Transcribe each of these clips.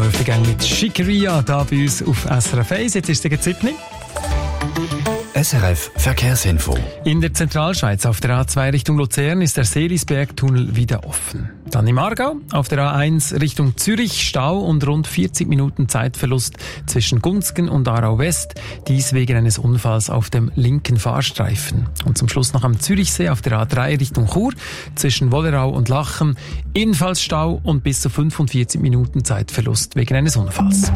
Murphy-Gang mit Shikeria da bei uns auf SRF 1. Jetzt ist es gegen 7. SRF Verkehrsinfo. In der Zentralschweiz auf der A2 Richtung Luzern ist der Seelisbergtunnel wieder offen. Dann im Aargau auf der A1 Richtung Zürich Stau und rund 40 Minuten Zeitverlust zwischen Gunzgen und Aarau West. Dies wegen eines Unfalls auf dem linken Fahrstreifen. Und zum Schluss noch am Zürichsee auf der A3 Richtung Chur zwischen Wollerau und Lachen. Ebenfalls Stau und bis zu 45 Minuten Zeitverlust wegen eines Unfalls.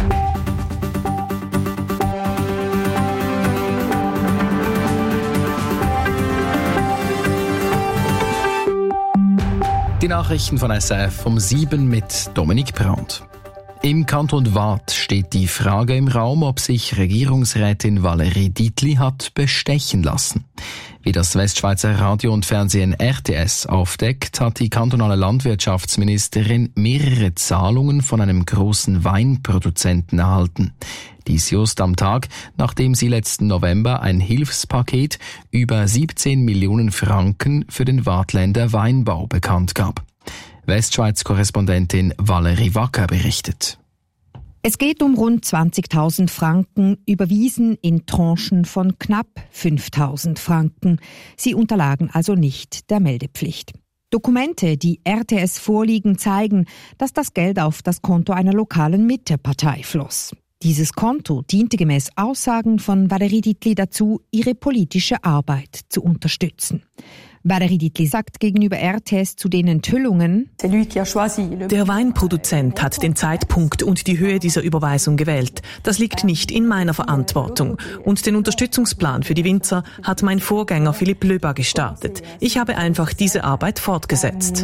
Die Nachrichten von SRF um 7 mit Dominik Brandt. Im Kanton Waadt steht die Frage im Raum, ob sich Regierungsrätin Valerie Dietli hat bestechen lassen. Wie das Westschweizer Radio und Fernsehen RTS aufdeckt, hat die kantonale Landwirtschaftsministerin mehrere Zahlungen von einem großen Weinproduzenten erhalten. Dies just am Tag, nachdem sie letzten November ein Hilfspaket über 17 Millionen Franken für den Waadtländer Weinbau bekannt gab. Westschweiz-Korrespondentin Valerie Wacker berichtet. Es geht um rund 20.000 Franken, überwiesen in Tranchen von knapp 5.000 Franken. Sie unterlagen also nicht der Meldepflicht. Dokumente, die RTS vorliegen, zeigen, dass das Geld auf das Konto einer lokalen Mittepartei floss. Dieses Konto diente gemäß Aussagen von Valerie Dietli dazu, ihre politische Arbeit zu unterstützen. Valerie Dietli sagt gegenüber RTS zu den Enthüllungen: Der Weinproduzent hat den Zeitpunkt und die Höhe dieser Überweisung gewählt. Das liegt nicht in meiner Verantwortung. Und den Unterstützungsplan für die Winzer hat mein Vorgänger Philipp Löber gestartet. Ich habe einfach diese Arbeit fortgesetzt.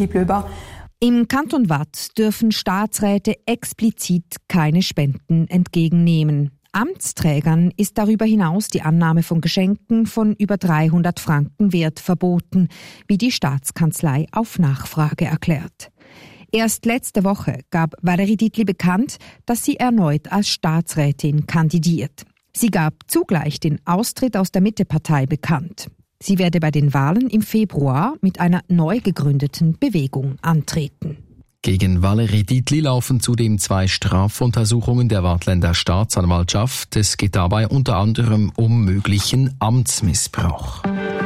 Im Kanton Waadt dürfen Staatsräte explizit keine Spenden entgegennehmen. Amtsträgern ist darüber hinaus die Annahme von Geschenken von über 300 Franken Wert verboten, wie die Staatskanzlei auf Nachfrage erklärt. Erst letzte Woche gab Valerie Dietli bekannt, dass sie erneut als Staatsrätin kandidiert. Sie gab zugleich den Austritt aus der Mittepartei bekannt. Sie werde bei den Wahlen im Februar mit einer neu gegründeten Bewegung antreten. Gegen Valerie Dietli laufen zudem 2 Strafuntersuchungen der Waadtländer Staatsanwaltschaft. Es geht dabei unter anderem um möglichen Amtsmissbrauch.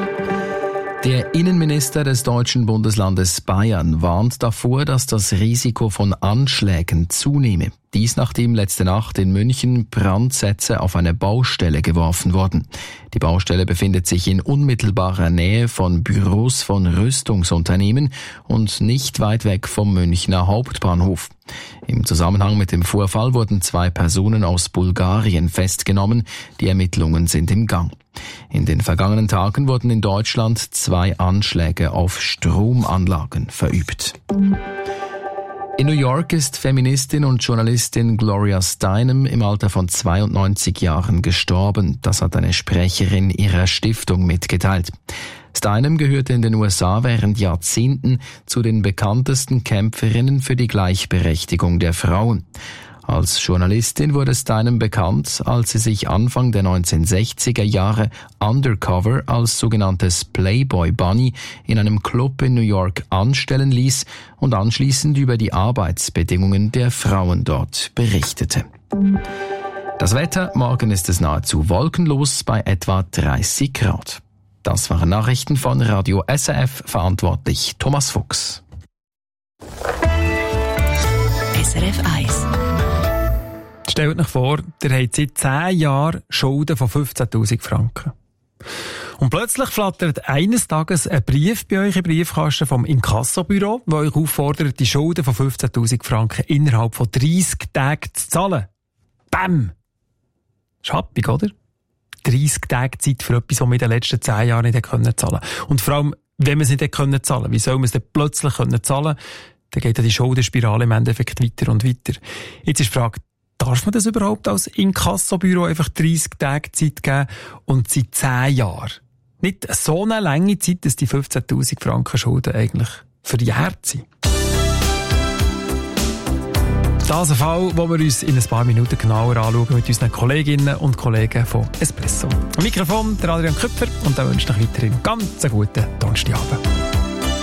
Der Innenminister des deutschen Bundeslandes Bayern warnt davor, dass das Risiko von Anschlägen zunehme. Dies nachdem letzte Nacht in München Brandsätze auf eine Baustelle geworfen wurden. Die Baustelle befindet sich in unmittelbarer Nähe von Büros von Rüstungsunternehmen und nicht weit weg vom Münchner Hauptbahnhof. Im Zusammenhang mit dem Vorfall wurden 2 Personen aus Bulgarien festgenommen. Die Ermittlungen sind im Gang. In den vergangenen Tagen wurden in Deutschland 2 Anschläge auf Stromanlagen verübt. In New York ist Feministin und Journalistin Gloria Steinem im Alter von 92 Jahren gestorben. Das hat eine Sprecherin ihrer Stiftung mitgeteilt. Steinem gehörte in den USA während Jahrzehnten zu den bekanntesten Kämpferinnen für die Gleichberechtigung der Frauen. Als Journalistin wurde Steinem bekannt, als sie sich Anfang der 1960er Jahre undercover als sogenanntes Playboy Bunny in einem Club in New York anstellen ließ und anschließend über die Arbeitsbedingungen der Frauen dort berichtete. Das Wetter: morgen ist es nahezu wolkenlos bei etwa 30 Grad. Das waren Nachrichten von Radio SRF, verantwortlich Thomas Fuchs. SRF 1. Stellt euch vor, ihr habt seit 10 Jahren Schulden von 15'000 Franken. Und plötzlich flattert eines Tages ein Brief bei euch im Briefkasten vom Inkassobüro, der euch auffordert, die Schulden von 15'000 Franken innerhalb von 30 Tagen zu zahlen. Bäm! Schappig, oder? 30 Tage Zeit für etwas, was man in den letzten 10 Jahren nicht zahlen konnte. Und vor allem, wenn man es nicht zahlen konnte, wie soll man es denn plötzlich zahlen können? Dann geht ja die Schuldenspirale im Endeffekt weiter und weiter. Jetzt ist die Frage, darf man das überhaupt als Inkassobüro einfach 30 Tage Zeit geben und seit 10 Jahren? Nicht so eine lange Zeit, dass die 15'000 Franken Schulden eigentlich verjährt sind. Das ist ein Fall, den wir uns in ein paar Minuten genauer anschauen mit unseren Kolleginnen und Kollegen von Espresso. Am Mikrofon der Adrian Köpfer und dann wünsche ich euch weiterhin ganz einen guten Donnerstagabend.